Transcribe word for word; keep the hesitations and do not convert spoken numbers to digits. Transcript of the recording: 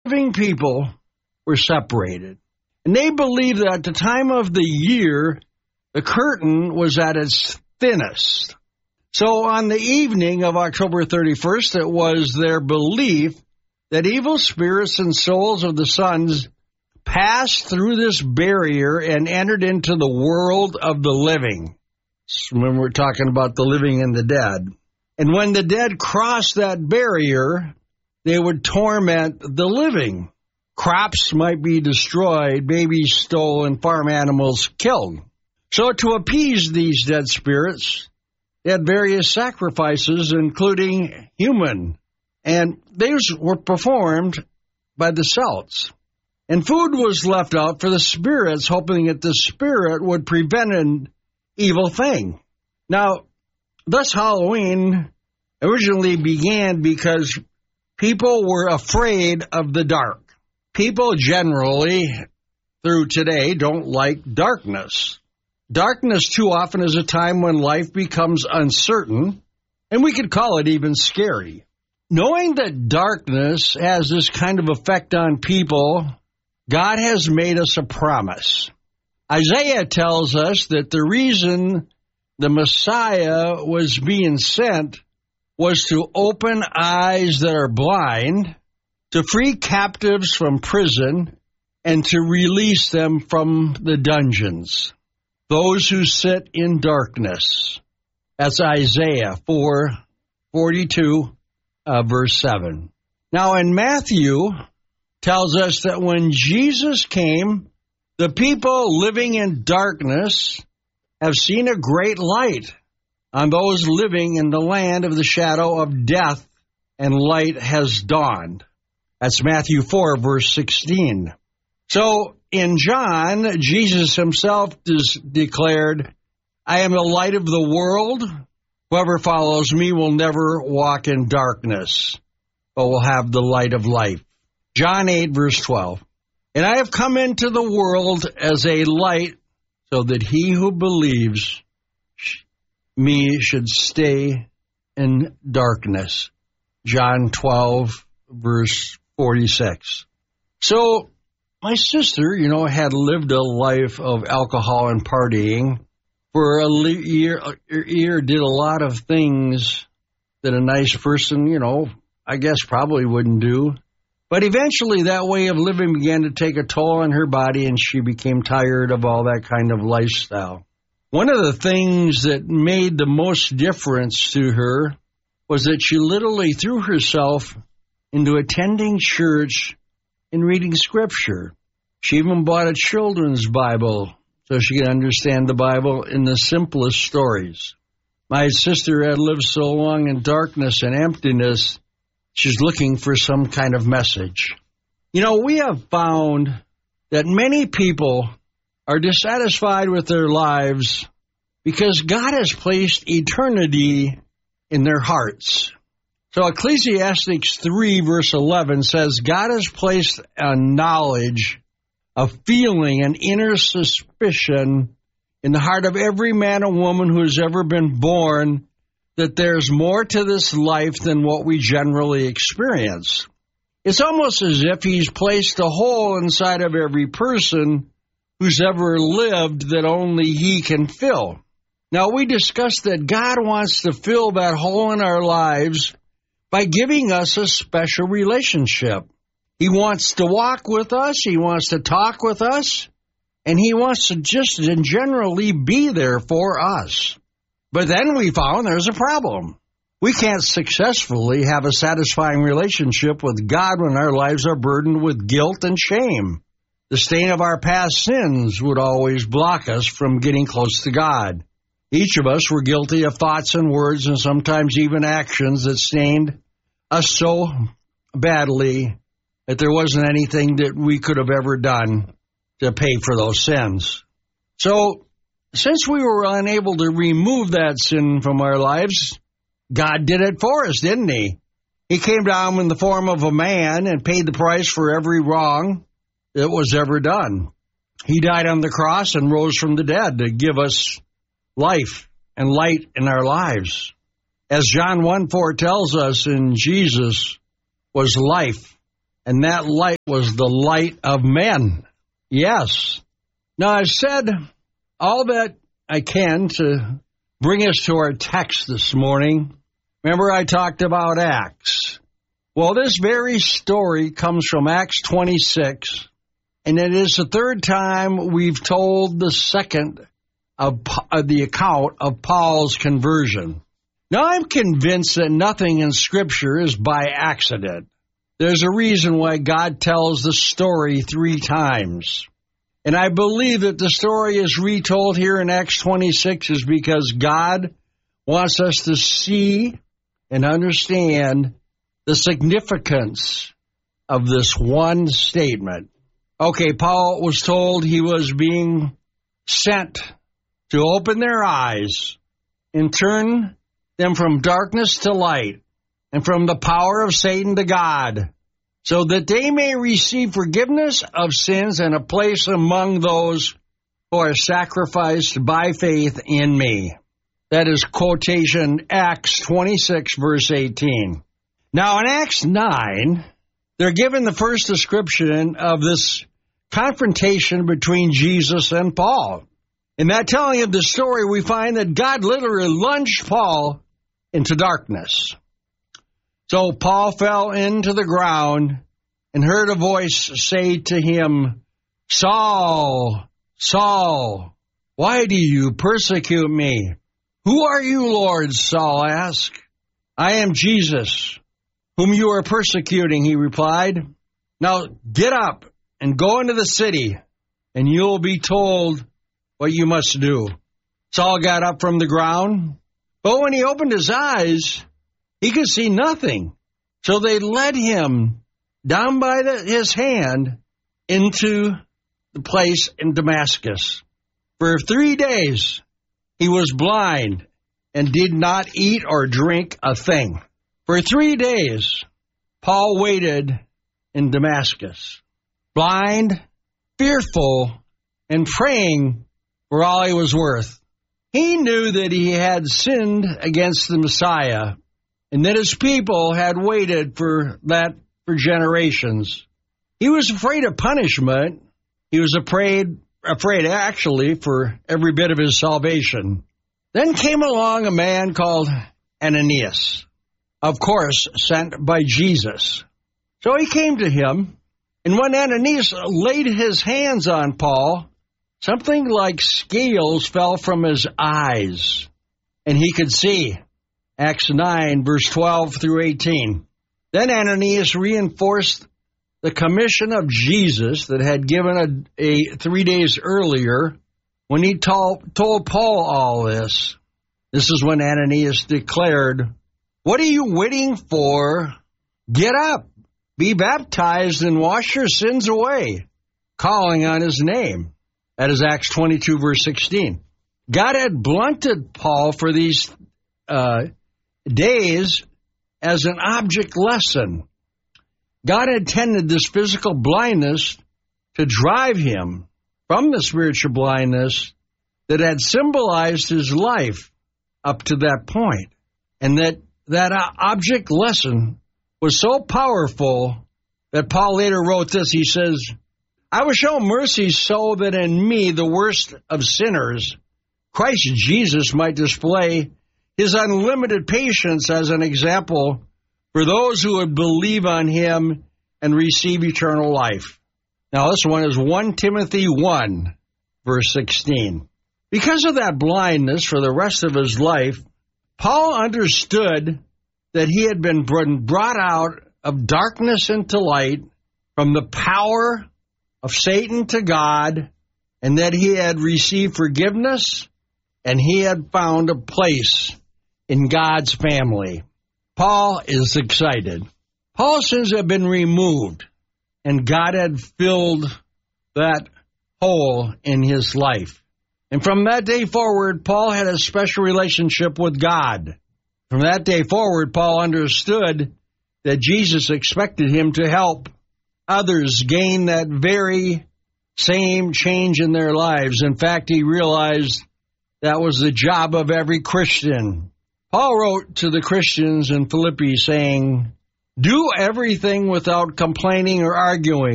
living people were separated. And they believed that at the time of the year, the curtain was at its thinnest. So on the evening of October thirty-first, it was their belief that evil spirits and souls of the sons passed through this barrier and entered into the world of the living. When we're talking about the living and the dead. And when the dead crossed that barrier, they would torment the living. Crops might be destroyed, babies stolen, farm animals killed. So to appease these dead spirits, they had various sacrifices, including human. And these were performed by the Celts. And food was left out for the spirits, hoping that the spirit would prevent an evil thing. Now, thus Halloween originally began because people were afraid of the dark. People generally, through today, don't like darkness. Darkness too often is a time when life becomes uncertain, and we could call it even scary. Knowing that darkness has this kind of effect on people, God has made us a promise. Isaiah tells us that the reason the Messiah was being sent was to open eyes that are blind, to free captives from prison, and to release them from the dungeons. Those who sit in darkness. That's Isaiah four forty-two, uh, verse seven. Now in Matthew, tells us that when Jesus came, the people living in darkness have seen a great light. On those living in the land of the shadow of death, and light has dawned. That's Matthew four, verse sixteen. So in John, Jesus himself des- declared, I am the light of the world. Whoever follows me will never walk in darkness, but will have the light of life. John eight, verse twelve. And I have come into the world as a light, so that he who believes me should stay in darkness. John twelve, verse forty-six. So my sister, you know, had lived a life of alcohol and partying for a year, a year, did a lot of things that a nice person, you know, I guess probably wouldn't do. But eventually that way of living began to take a toll on her body, and she became tired of all that kind of lifestyle. One of the things that made the most difference to her was that she literally threw herself into attending church and reading scripture. She even bought a children's Bible so she could understand the Bible in the simplest stories. My sister had lived so long in darkness and emptiness, she's looking for some kind of message. You know, we have found that many people are dissatisfied with their lives because God has placed eternity in their hearts. So Ecclesiastes three, verse eleven says, God has placed a knowledge, a feeling, an inner suspicion in the heart of every man and woman who has ever been born that there's more to this life than what we generally experience. It's almost as if he's placed a hole inside of every person who's ever lived that only he can fill. Now, we discussed that God wants to fill that hole in our lives by giving us a special relationship. He wants to walk with us, he wants to talk with us, and he wants to just and generally be there for us. But then we found there's a problem. We can't successfully have a satisfying relationship with God when our lives are burdened with guilt and shame. The stain of our past sins would always block us from getting close to God. Each of us were guilty of thoughts and words and sometimes even actions that stained us so badly that there wasn't anything that we could have ever done to pay for those sins. So, since we were unable to remove that sin from our lives, God did it for us, didn't he? He came down in the form of a man and paid the price for every wrong that was ever done. He died on the cross and rose from the dead to give us life and light in our lives. As John one four tells us, in Jesus was life, and that light was the light of men. Yes. Now, I've said all that I can to bring us to our text this morning. Remember, I talked about Acts. Well, this very story comes from Acts twenty-six, and it is the third time we've told the second of, of the account of Paul's conversion. Now, I'm convinced that nothing in Scripture is by accident. There's a reason why God tells the story three times. And I believe that the story is retold here in Acts twenty-six is because God wants us to see and understand the significance of this one statement. Okay, Paul was told he was being sent to open their eyes and turn them from darkness to light and from the power of Satan to God, so that they may receive forgiveness of sins and a place among those who are sacrificed by faith in me. That is quotation Acts twenty-six, verse eighteen. Now in Acts nine, they're given the first description of this confrontation between Jesus and Paul. In that telling of the story, we find that God literally lunged Paul into darkness. So Paul fell into the ground and heard a voice say to him, Saul, Saul, why do you persecute me? Who are you, Lord? Saul asked. I am Jesus, whom you are persecuting, he replied. Now get up and go into the city, and you will be told what you must do. Saul got up from the ground, but when he opened his eyes, he could see nothing. So they led him down by the, his hand into the place in Damascus. For three days he was blind and did not eat or drink a thing. For three days Paul waited in Damascus, blind, fearful, and praying for all he was worth. He knew that he had sinned against the Messiah, and that his people had waited for that for generations. He was afraid of punishment. He was afraid, afraid actually, for every bit of his salvation. Then came along a man called Ananias, of course, sent by Jesus. So he came to him, and when Ananias laid his hands on Paul, something like scales fell from his eyes, and he could see. Acts nine, verse twelve through eighteen. Then Ananias reinforced the commission of Jesus that had given a, a three days earlier when he told, told Paul all this. This is when Ananias declared, What are you waiting for? Get up, be baptized, and wash your sins away, calling on his name. That is Acts twenty-two, verse sixteen. God had blunted Paul for these uh, days as an object lesson. God intended this physical blindness to drive him from the spiritual blindness that had symbolized his life up to that point. And that that object lesson was so powerful that Paul later wrote this. He says, I will show mercy so that in me, the worst of sinners, Christ Jesus might display his unlimited patience as an example for those who would believe on him and receive eternal life. Now, this one is First Timothy one, verse sixteen. Because of that blindness for the rest of his life, Paul understood that he had been brought out of darkness into light, from the power of Satan to God, and that he had received forgiveness, and he had found a place in God's family. Paul is excited. Paul's sins have been removed, and God had filled that hole in his life. And from that day forward, Paul had a special relationship with God. From that day forward, Paul understood that Jesus expected him to help others gain that very same change in their lives. In fact, he realized that was the job of every Christian. Paul wrote to the Christians in Philippi saying, Do everything without complaining or arguing.